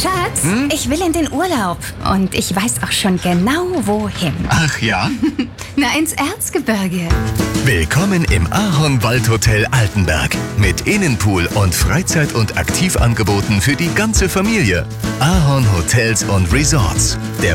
Schatz, ich will in den Urlaub. Und ich weiß auch schon genau, wohin. Ach ja? Na, ins Erzgebirge. Willkommen im Ahorn-Waldhotel Altenberg. Mit Innenpool und Freizeit- und Aktivangeboten für die ganze Familie. Ahorn Hotels und Resorts. Der